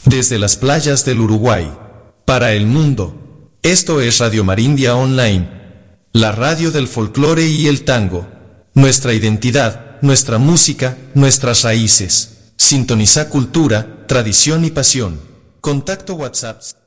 Desde las playas del Uruguay, para el mundo, esto es Radio Marindia Online, la radio del folclore y el tango. Nuestra identidad, nuestra música, nuestras raíces. Sintoniza cultura, tradición y pasión. Contacto WhatsApp